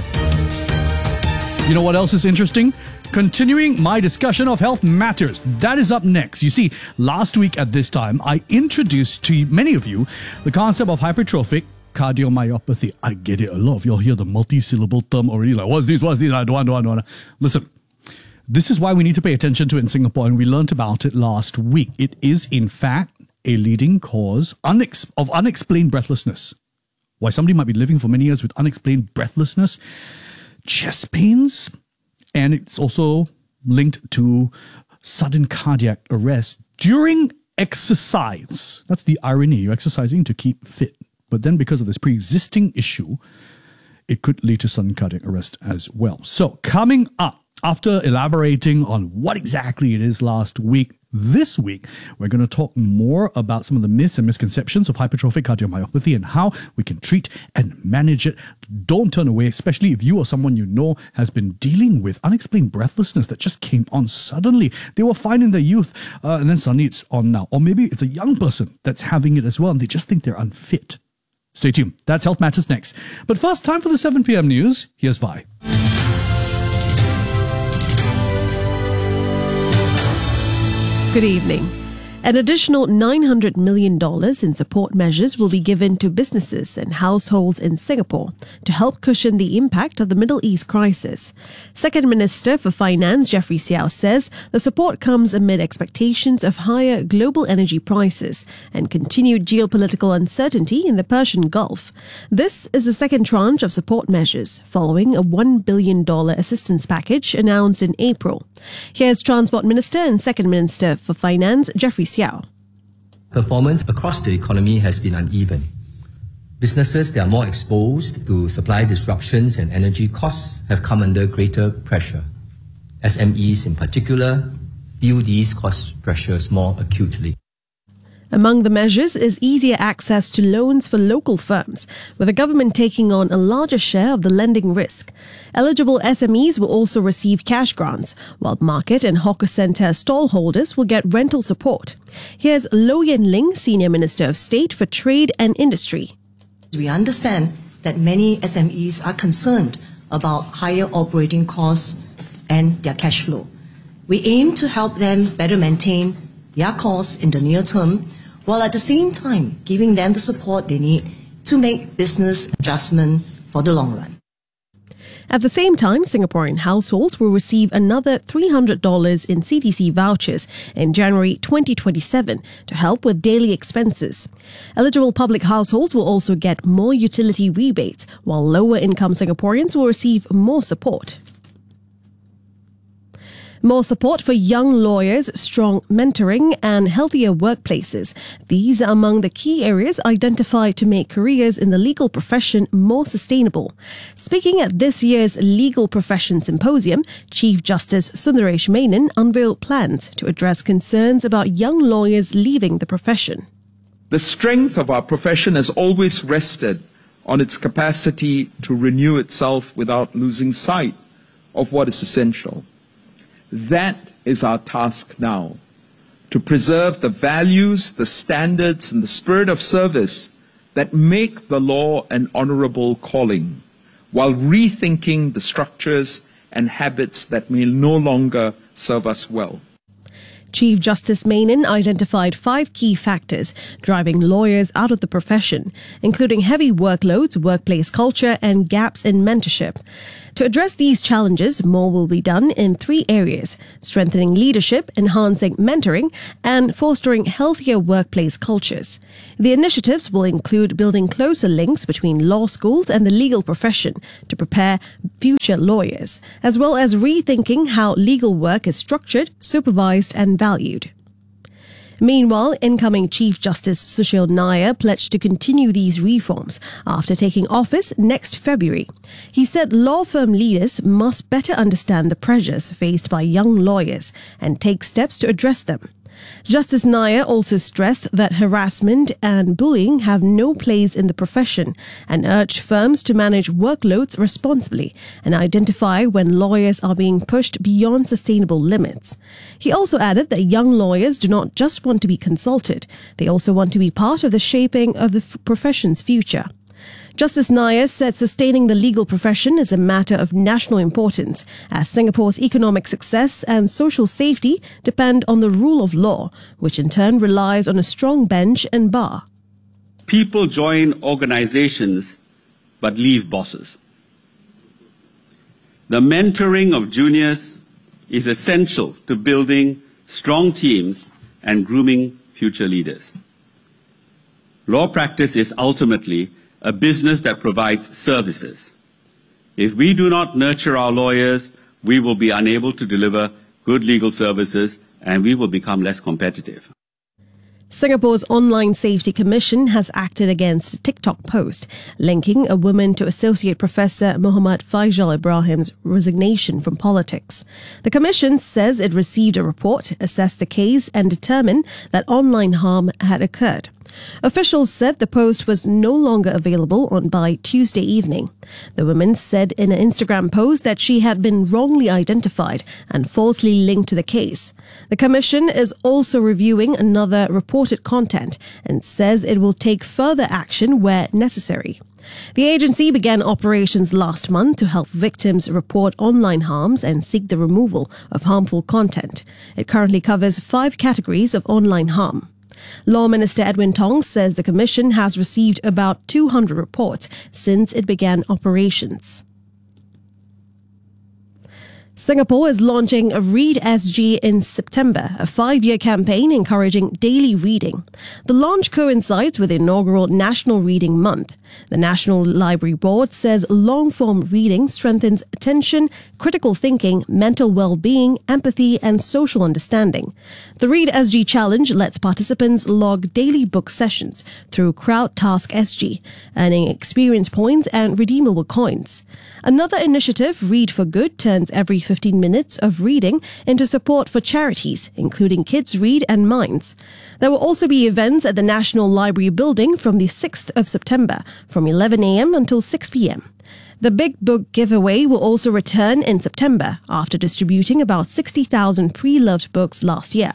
You know what else is interesting? Continuing my discussion of health matters. That is up next. You see, last week at this time, I introduced to many of you the concept of hypertrophic cardiomyopathy. I get it. A lot of y'all hear the multi-syllable term already, like, what's this? I don't want. Listen, this is why we need to pay attention to it in Singapore, and we learned about it last week. It is, in fact, a leading cause of unexplained breathlessness. Why somebody might be living for many years with unexplained breathlessness, chest pains, and it's also linked to sudden cardiac arrest during exercise. That's the irony. You're exercising to keep fit. But then because of this pre-existing issue, it could lead to sudden cardiac arrest as well. So coming up, after elaborating on what exactly it is last week, this week, we're going to talk more about some of the myths and misconceptions of hypertrophic cardiomyopathy and how we can treat and manage it. Don't turn away, especially if you or someone you know has been dealing with unexplained breathlessness that just came on suddenly. They were fine in their youth, and then suddenly it's on now. Or maybe it's a young person that's having it as well, and they just think they're unfit. Stay tuned. That's Health Matters next. But first, time for the 7 p.m. news. Here's Vi. Good evening. An additional $900 million in support measures will be given to businesses and households in Singapore to help cushion the impact of the Middle East crisis. Second Minister for Finance Jeffrey Xiao says the support comes amid expectations of higher global energy prices and continued geopolitical uncertainty in the Persian Gulf. This is the second tranche of support measures following a $1 billion assistance package announced in April. Here's Transport Minister and Second Minister for Finance Jeffrey Xiao. Performance across the economy has been uneven. Businesses that are more exposed to supply disruptions and energy costs have come under greater pressure. SMEs in particular feel these cost pressures more acutely. Among the measures is easier access to loans for local firms, with the government taking on a larger share of the lending risk. Eligible SMEs will also receive cash grants, while market and hawker centre stall holders will get rental support. Here's Low Yen Ling, Senior Minister of State for Trade and Industry. We understand that many SMEs are concerned about higher operating costs and their cash flow. We aim to help them better maintain their costs in the near term, while at the same time giving them the support they need to make business adjustment for the long run. At the same time, Singaporean households will receive another $300 in CDC vouchers in January 2027 to help with daily expenses. Eligible public households will also get more utility rebates, while lower-income Singaporeans will receive more support. More support for young lawyers, strong mentoring, and healthier workplaces. These are among the key areas identified to make careers in the legal profession more sustainable. Speaking at this year's Legal Profession Symposium, Chief Justice Sundaresh Menon unveiled plans to address concerns about young lawyers leaving the profession. The strength of our profession has always rested on its capacity to renew itself without losing sight of what is essential. That is our task now, to preserve the values, the standards, and the spirit of service that make the law an honorable calling, while rethinking the structures and habits that may no longer serve us well. Chief Justice Menon identified 5 key factors driving lawyers out of the profession, including heavy workloads, workplace culture, and gaps in mentorship. To address these challenges, more will be done in 3 areas: strengthening leadership, enhancing mentoring, and fostering healthier workplace cultures. The initiatives will include building closer links between law schools and the legal profession to prepare future lawyers, as well as rethinking how legal work is structured, supervised, and valued. Meanwhile, incoming Chief Justice Sushil Nair pledged to continue these reforms after taking office next February. He said law firm leaders must better understand the pressures faced by young lawyers and take steps to address them. Justice Nair also stressed that harassment and bullying have no place in the profession and urged firms to manage workloads responsibly and identify when lawyers are being pushed beyond sustainable limits. He also added that young lawyers do not just want to be consulted, they also want to be part of the shaping of the profession's future. Justice Nair said sustaining the legal profession is a matter of national importance, as Singapore's economic success and social safety depend on the rule of law, which in turn relies on a strong bench and bar. People join organizations but leave bosses. The mentoring of juniors is essential to building strong teams and grooming future leaders. Law practice is ultimately a business that provides services. If we do not nurture our lawyers, we will be unable to deliver good legal services and we will become less competitive. Singapore's Online Safety Commission has acted against a TikTok post linking a woman to Associate Professor Muhammad Faisal Ibrahim's resignation from politics. The Commission says it received a report, assessed the case, and determined that online harm had occurred. Officials said the post was no longer available by Tuesday evening. The woman said in an Instagram post that she had been wrongly identified and falsely linked to the case. The Commission is also reviewing another reported content and says it will take further action where necessary. The agency began operations last month to help victims report online harms and seek the removal of harmful content. It currently covers 5 categories of online harm. Law Minister Edwin Tong says the Commission has received about 200 reports since it began operations. Singapore is launching a Read SG in September, a 5-year campaign encouraging daily reading. The launch coincides with the inaugural National Reading Month. The National Library Board says long-form reading strengthens attention, critical thinking, mental well-being, empathy, and social understanding. The Read SG Challenge lets participants log daily book sessions through Crowd Task SG, earning experience points and redeemable coins. Another initiative, Read for Good, turns every 15 minutes of reading into support for charities, including Kids Read and Minds. There will also be events at the National Library building from the 6th of September, from 11 a.m. until 6 p.m. The Big Book giveaway will also return in September, after distributing about 60,000 pre-loved books last year.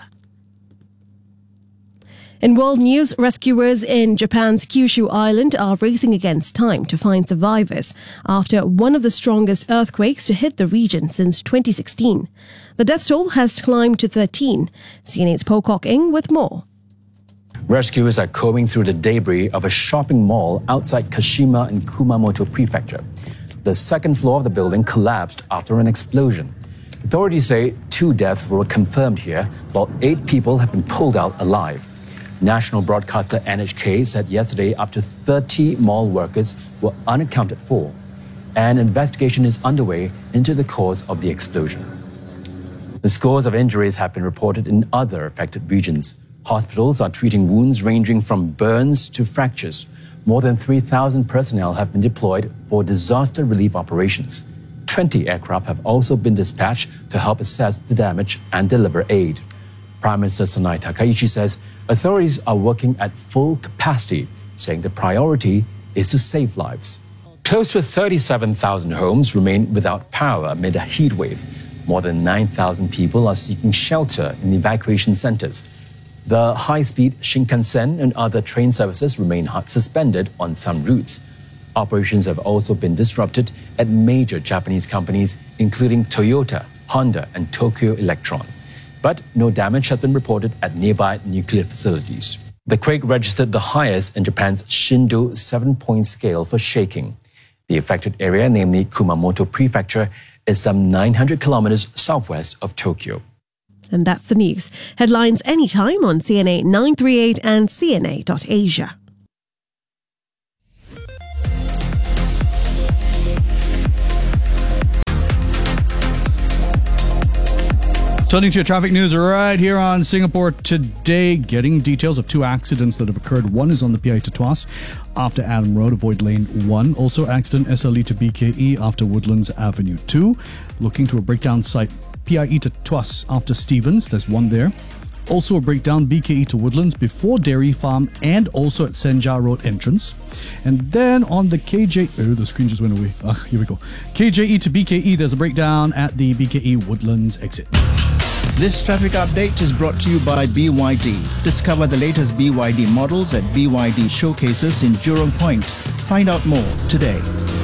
In world news, rescuers in Japan's Kyushu Island are racing against time to find survivors after one of the strongest earthquakes to hit the region since 2016. The death toll has climbed to 13. CNA's Pocock Ing with more. Rescuers are combing through the debris of a shopping mall outside Kashima in Kumamoto Prefecture. The second floor of the building collapsed after an explosion. Authorities say 2 deaths were confirmed here, while 8 people have been pulled out alive. National broadcaster NHK said yesterday up to 30 mall workers were unaccounted for. An investigation is underway into the cause of the explosion. The scores of injuries have been reported in other affected regions. Hospitals are treating wounds ranging from burns to fractures. More than 3,000 personnel have been deployed for disaster relief operations. 20 aircraft have also been dispatched to help assess the damage and deliver aid. Prime Minister Sonai Takaichi says authorities are working at full capacity, saying the priority is to save lives. Close to 37,000 homes remain without power amid a heat wave. More than 9,000 people are seeking shelter in evacuation centers. The high-speed Shinkansen and other train services remain suspended on some routes. Operations have also been disrupted at major Japanese companies, including Toyota, Honda, and Tokyo Electron. But no damage has been reported at nearby nuclear facilities. The quake registered the highest in Japan's Shindo 7-point scale for shaking. The affected area, namely Kumamoto Prefecture, is some 900 kilometers southwest of Tokyo. And that's the news. Headlines anytime on CNA 938 and CNA.Asia. Turning to your traffic news right here on Singapore Today, getting details of two accidents that have occurred. One is on the PIE to Tuas after Adam Road, avoid lane 1. Also accident SLE to BKE after Woodlands Avenue 2. Looking to a breakdown site PIE to Tuas after Stevens, there's one there. Also a breakdown BKE to Woodlands before Dairy Farm and also at Senja Road entrance. And then on the the screen just went away. Here we go. KJE to BKE, there's a breakdown at the BKE Woodlands exit. This traffic update is brought to you by BYD. Discover the latest BYD models at BYD showcases in Jurong Point. Find out more today.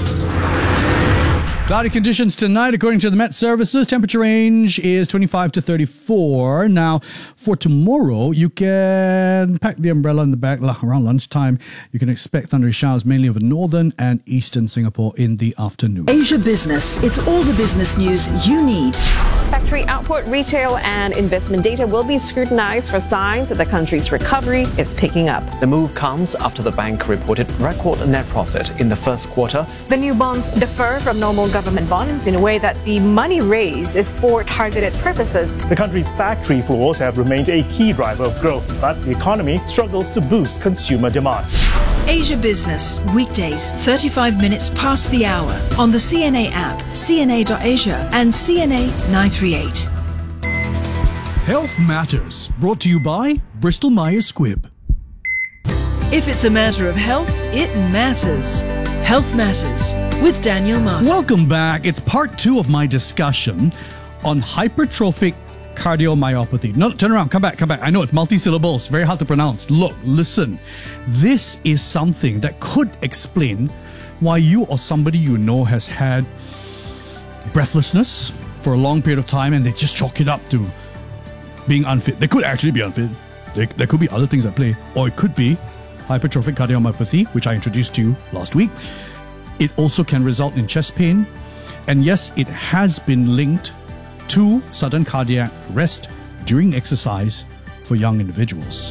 Cloudy conditions tonight, according to the Met Services. Temperature range is 25 to 34. Now, for tomorrow, you can pack the umbrella in the bag around lunchtime. You can expect thundery showers mainly over northern and eastern Singapore in the afternoon. Asia Business. It's all the business news you need. Factory output, retail and investment data will be scrutinized for signs that the country's recovery is picking up. The move comes after the bank reported record net profit in the first quarter. The new bonds differ from normal government bonds in a way that the money raised is for targeted purposes. The country's factory floors have remained a key driver of growth, but the economy struggles to boost consumer demand. Asia Business, weekdays, 35 minutes past the hour on the CNA app, CNA.Asia and CNA 938. Health Matters, brought to you by Bristol Myers Squibb. If it's a matter of health, it matters. Health Matters with Daniel Martin. Welcome back. It's part 2 of my discussion on hypertrophic cardiomyopathy. No, turn around. Come back. I know it's multi-syllables. Very hard to pronounce. Look, listen. This is something that could explain why you or somebody you know has had breathlessness for a long period of time and they just chalk it up to being unfit. They could actually be unfit. There could be other things at play. Or it could be hypertrophic cardiomyopathy, which I introduced to you last week. It also can result in chest pain. And yes, it has been linked to sudden cardiac arrest during exercise for young individuals.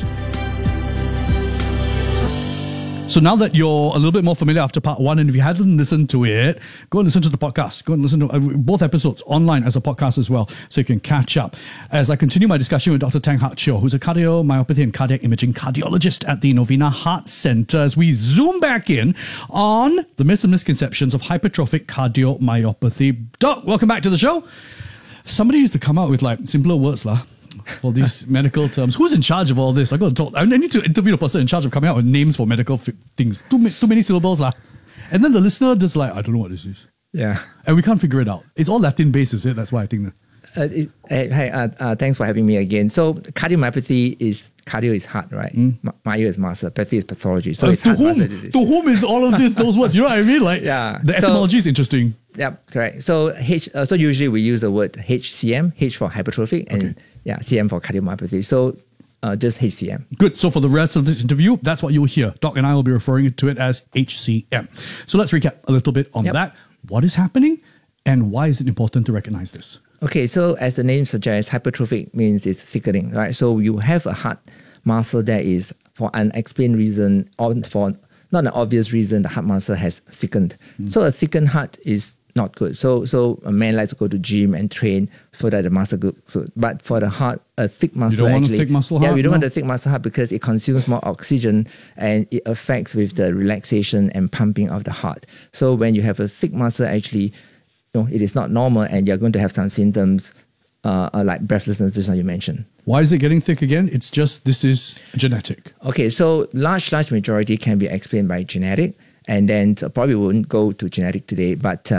So now that you're a little bit more familiar after part 1, and if you hadn't listened to it, go and listen to the podcast. Go and listen to both episodes online as a podcast as well, so you can catch up. As I continue my discussion with Dr. Tang Hak Chio, who's a cardiomyopathy and cardiac imaging cardiologist at the Novena Heart Centre, as we zoom back in on the myths and misconceptions of hypertrophic cardiomyopathy. Doc, welcome back to the show. Somebody used to come out with like simpler words for these medical terms. Who's in charge of all this? I got to talk. I need to interview the person in charge of coming out with names for medical things. Too many syllables and then the listener just like, I don't know what this is. Yeah, and we can't figure it out. It's all Latin based, is it? That's why I think that. Thanks for having me again. So cardiomyopathy is cardio is heart, right? Myo is muscle. Pathy is pathology. So it's heart muscle disease. To whom is all of this? Those words, you know what I mean? Like, yeah, the etymology is interesting. Yeah, correct. So so usually we use the word HCM, H for hypertrophic, and CM for cardiomyopathy. So just HCM. Good. So for the rest of this interview, that's what you'll hear. Doc and I will be referring to it as HCM. So let's recap a little bit on that. What is happening and why is it important to recognize this? Okay, so as the name suggests, hypertrophic means it's thickening, right? So you have a heart muscle that is, for an unexplained reason, or for not an obvious reason, the heart muscle has thickened. So a thickened heart is not good. So a man likes to go to gym and train for that the muscle good. But for the heart, a thick muscle. You don't want actually, a thick muscle heart? Yeah, we don't want a thick muscle heart because it consumes more oxygen and it affects with the relaxation and pumping of the heart. So when you have a thick muscle, actually, it is not normal, and you're going to have some symptoms like breathlessness, just like you mentioned. Why is it getting thick again? It's just, this is genetic. Okay, so large majority can be explained by genetic, and then probably won't go to genetic today, but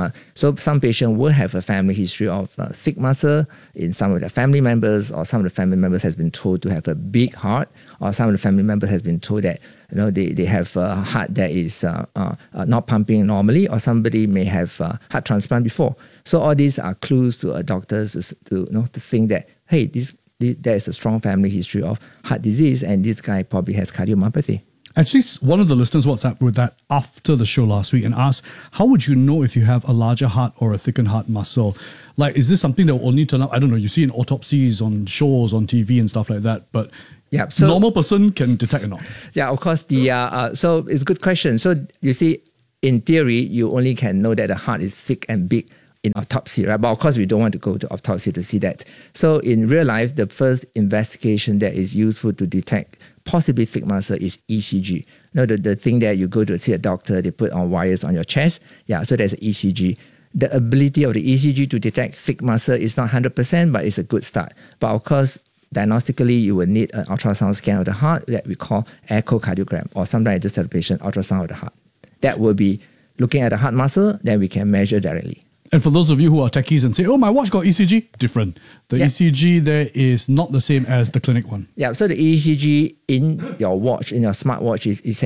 so some patient will have a family history of thick muscle in some of their family members, or some of the family members has been told to have a big heart, or some of the family members has been told that they have a heart that is not pumping normally, or somebody may have heart transplant before. So all these are clues to doctors to think that, hey, there is a strong family history of heart disease, and this guy probably has cardiomyopathy. Actually, one of the listeners WhatsApped with that after the show last week and asked, how would you know if you have a larger heart or a thickened heart muscle? Like, is this something that will only turn up? I don't know, you see in autopsies on shows, on TV and stuff like that, but yeah, so normal person can detect or not? Yeah, of course. So it's a good question. So you see, in theory, you only can know that the heart is thick and big in autopsy, right? But of course, we don't want to go to autopsy to see that. So in real life, the first investigation that is useful to detect possibly thick muscle is ECG. The thing that you go to see a doctor, they put on wires on your chest. Yeah, so there's an ECG. The ability of the ECG to detect thick muscle is not 100%, but it's a good start. But of course, diagnostically, you will need an ultrasound scan of the heart that we call echocardiogram, or sometimes just tell the patient ultrasound of the heart. That will be looking at the heart muscle, then we can measure directly. And for those of you who are techies and say, oh, my watch got ECG, different. The ECG there is not the same as the clinic one. Yeah, so the ECG in your watch, in your smartwatch,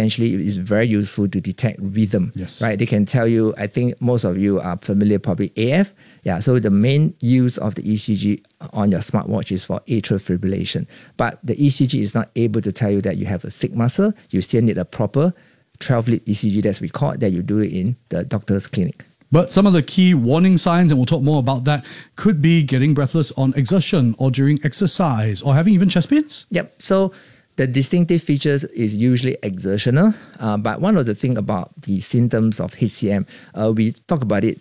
is very useful to detect rhythm. Yes. Right? They can tell you, I think most of you are familiar probably AF. Yeah, so the main use of the ECG on your smartwatch is for atrial fibrillation. But the ECG is not able to tell you that you have a thick muscle. You still need a proper 12-lead ECG that's recorded that you do it in the doctor's clinic. But some of the key warning signs, and we'll talk more about that, could be getting breathless on exertion or during exercise or having even chest pains. Yep. So the distinctive features is usually exertional. But one of the things about the symptoms of HCM, we talked about it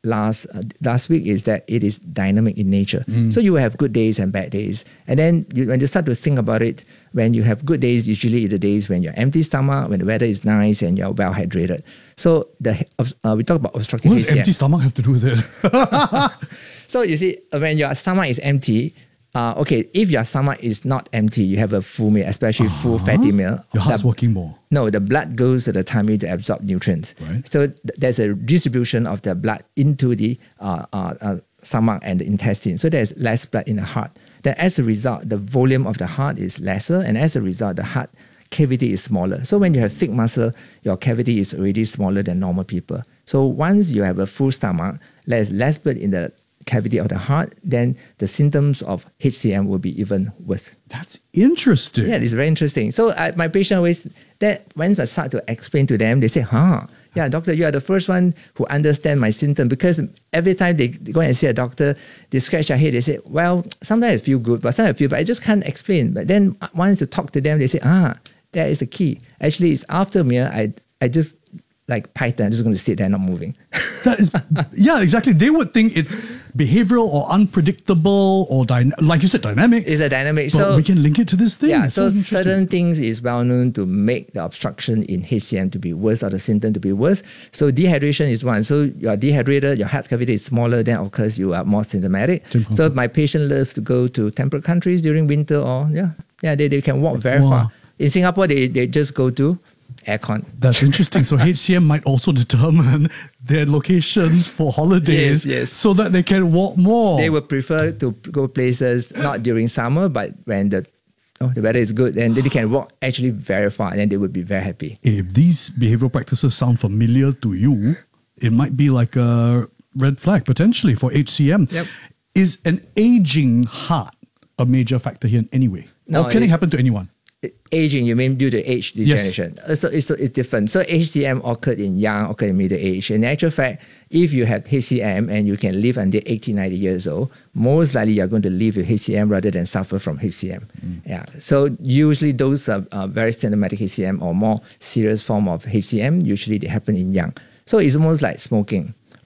last week, is that it is dynamic in nature. So you will have good days and bad days. And then when you start to think about it, when you have good days, usually the days when you're empty stomach, when the weather is nice and you're well hydrated. So we talk about obstructive HCM. What does empty stomach have to do with it? So you see, when your stomach is empty, if your stomach is not empty, you have a full meal, especially full fatty meal. Your heart's working more. No, the blood goes to the tummy to absorb nutrients. Right. So there's a distribution of the blood into the stomach and the intestine. So there's less blood in the heart. Then as a result, the volume of the heart is lesser, and as a result, the heart cavity is smaller. So when you have thick muscle, your cavity is already smaller than normal people. So once you have a full stomach, there's less blood in the cavity of the heart, then the symptoms of HCM will be even worse. That's interesting. Yeah, it's very interesting. So my patient always, that once I start to explain to them, they say, yeah, doctor, you are the first one who understand my symptom, because every time they go and see a doctor, they scratch their head, they say, well, sometimes I feel good, but sometimes I feel, but I just can't explain. But then once you talk to them, they say, that is the key. Actually, it's after meal, I just, like Python, I'm just going to sit there not moving. That is, yeah, exactly. They would think it's behavioral or unpredictable or, like you said, dynamic. It's a dynamic. But we can link it to this thing. Yeah, it's so interesting. certain things is well known to make the obstruction in HCM to be worse, or the symptom to be worse. So dehydration is one. So you're dehydrated, your heart cavity is smaller, then of course you are more symptomatic. So my patient loves to go to temperate countries during winter, or they can walk very far. In Singapore, they just go to aircon. That's interesting. So HCM might also determine their locations for holidays, yes. so that they can walk more. They would prefer to go places not during summer, but when the weather is good, then they can walk actually very far, and then they would be very happy. If these behavioral practices sound familiar to you, it might be like a red flag potentially for HCM. Yep. Is an aging heart a major factor here in any way? No, or can it happen to anyone? Aging, you mean due to age degeneration? Yes. So it's different. So HCM occurred in middle age. In actual fact, if you have HCM and you can live until 80, 90 years old, most likely you're going to live with HCM rather than suffer from HCM. Yeah. So usually those are very symptomatic HCM or more serious form of HCM. Usually they happen in young. So it's almost like smoking,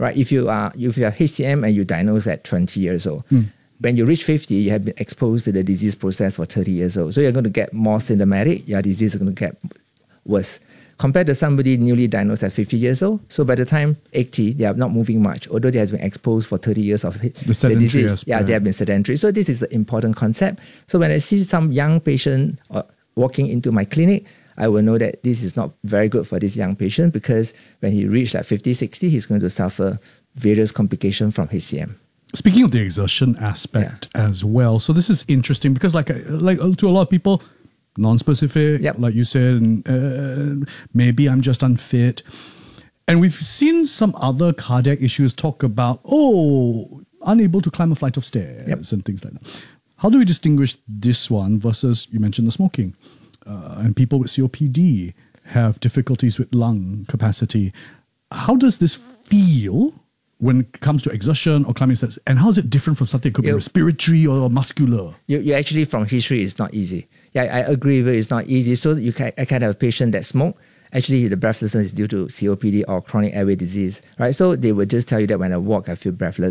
right? If you have HCM and you diagnose at 20 years old, when you reach 50, you have been exposed to the disease process for 30 years old. So you're going to get more symptomatic. Your disease is going to get worse. Compared to somebody newly diagnosed at 50 years old, so by the time 80, they are not moving much, although they has been exposed for 30 years of the disease. Aspect. Yeah, they have been sedentary. So this is an important concept. So when I see some young patient walking into my clinic, I will know that this is not very good for this young patient, because when he reaches like 50, 60, he's going to suffer various complications from HCM. Speaking of the exertion aspect as well, so this is interesting because like to a lot of people, non-specific, like you said, and maybe I'm just unfit. And we've seen some other cardiac issues talk about, unable to climb a flight of stairs and things like that. How do we distinguish this one versus, you mentioned the smoking, and people with COPD have difficulties with lung capacity. How does this feel when it comes to exertion or climbing stairs? And how is it different from something that could be respiratory or muscular? You actually, from history, it's not easy. Yeah, I agree with it, it's not easy. So I can have a patient that smoke. Actually, the breathlessness is due to COPD or chronic airway disease, right? So they would just tell you that when I walk, I feel breathless.